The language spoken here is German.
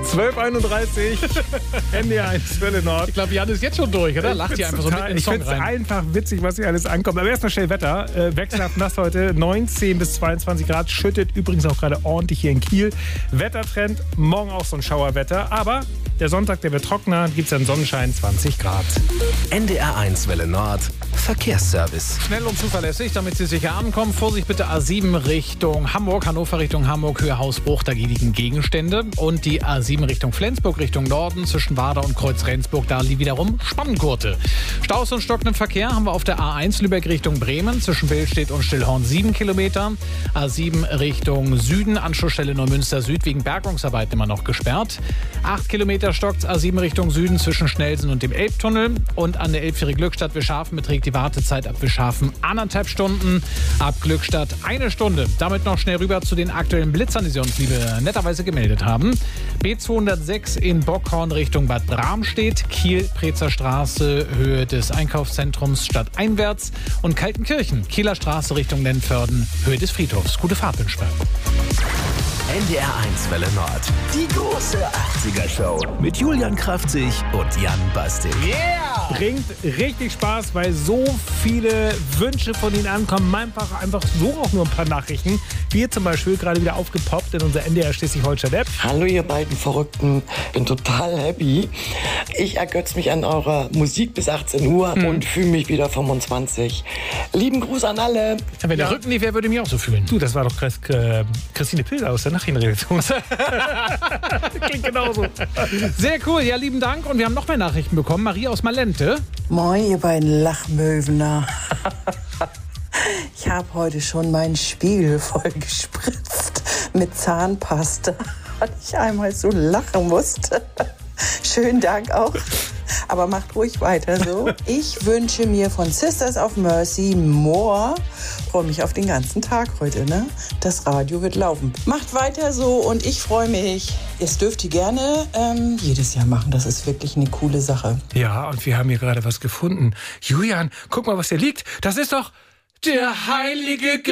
12:31 NDR1 Welle Nord. Ich glaube, Jan ist jetzt schon durch, oder? Lacht hier einfach so mit in den Ich Song finde es rein. einfach witzig, was hier alles ankommt. Aber erstmal schnell Wetter. Wechselhaft nass heute, 19 bis 22 Grad. Schüttet übrigens auch gerade ordentlich hier in Kiel. Wettertrend, morgen auch so ein Schauerwetter. Aber der Sonntag, der wird trockener. Gibt es dann Sonnenschein, 20 Grad. NDR1 Welle Nord. Verkehrsservice. Schnell und zuverlässig, damit Sie sicher ankommen. Vorsicht bitte A7 Richtung Hamburg, Hannover Richtung Hamburg, Höhe Hausbruch, da liegen Gegenstände. Und die A7 Richtung Flensburg, Richtung Norden, zwischen Wader und Kreuz Rendsburg, da liegt wiederum Spanngurte. Staus und stockenden Verkehr haben wir auf der A1 Lübeck Richtung Bremen, zwischen Billstedt und Stillhorn 7 Kilometer. A7 Richtung Süden, Anschlussstelle Neumünster Süd, wegen Bergungsarbeiten immer noch gesperrt. 8 Kilometer stockt A7 Richtung Süden, zwischen Schnellsen und dem Elbtunnel. Und an der Elbphäre Glückstadt-Wischhafen beträgt die Wartezeit ab Wischhafen 1,5 Stunden, ab Glückstadt 1 Stunde. Damit noch schnell rüber zu den aktuellen Blitzern, die Sie uns netterweise gemeldet haben. B206 in Bockhorn Richtung Bad Bramstedt, Kiel-Prezer Straße, Höhe des Einkaufszentrums stadteinwärts und Kaltenkirchen, Kieler Straße Richtung Lennförden, Höhe des Friedhofs. Gute Fahrt wünschen wir. NDR1 Welle Nord. Die große 80er-Show. Mit Julian Kraftzig und Jan Bastik. Bringt richtig Spaß, weil so viele Wünsche von Ihnen ankommen. Einfach so auch nur ein paar Nachrichten. Wir zum Beispiel gerade wieder aufgepoppt in unser NDR Schleswig-Holstein-App. Hallo ihr beiden Verrückten, bin total happy. Ich ergötze mich an eurer Musik bis 18 Uhr und fühle mich wieder 25. Lieben Gruß an alle. Wenn der Rücken nicht wäre, würde ich mich auch so fühlen. Du, das war doch Christine Pilser aus der Nachrichtenredaktion. Klingt genauso. Sehr cool, ja, lieben Dank. Und wir haben noch mehr Nachrichten bekommen. Marie aus Malente. Moin, ihr beiden Lachmöwener. Ich habe heute schon meinen Spiegel voll gespritzt mit Zahnpasta, weil ich einmal so lachen musste. Schönen Dank auch. Aber macht ruhig weiter so. Ich wünsche mir von Sisters of Mercy more. Freue mich auf den ganzen Tag heute, ne? Das Radio wird laufen. Macht weiter so und ich freue mich. Das dürft ihr gerne jedes Jahr machen. Das ist wirklich eine coole Sache. Ja, und wir haben hier gerade was gefunden. Julian, guck mal, was hier liegt. Das ist doch der heilige